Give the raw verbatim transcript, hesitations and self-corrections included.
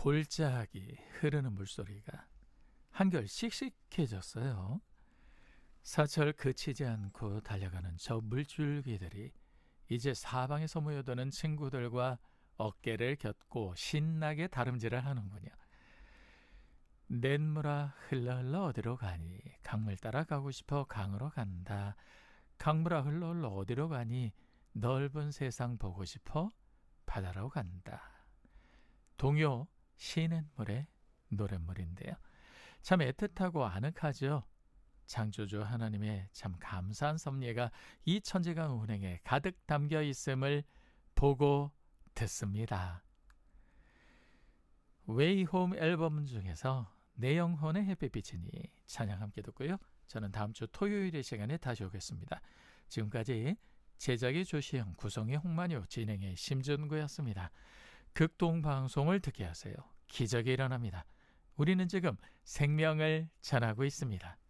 골짜기 흐르는 물소리가 한결 씩씩해졌어요. 사철 그치지 않고 달려가는 저 물줄기들이 이제 사방에서 모여드는 친구들과 어깨를 곁고 신나게 다름질을 하는군요. 냇물아 흘러 흘러 어디로 가니? 강물 따라 가고 싶어 강으로 간다. 강물아 흘러 흘러 어디로 가니? 넓은 세상 보고 싶어 바다로 간다. 동요 시냇물의 노랫물인데요. 참 애틋하고 아늑하죠. 창조주 하나님의 참 감사한 섭리가 이 천지강 운행에 가득 담겨 있음을 보고 듣습니다. 웨이홈 앨범 중에서 내 영혼의 햇빛이니 찬양 함께 듣고요. 저는 다음 주 토요일의 시간에 다시 오겠습니다. 지금까지 제작의 조시영, 구성의 홍만요, 진행의 심준구였습니다. 극동방송을 듣게 하세요. 기적이 일어납니다. 우리는 지금 생명을 전하고 있습니다.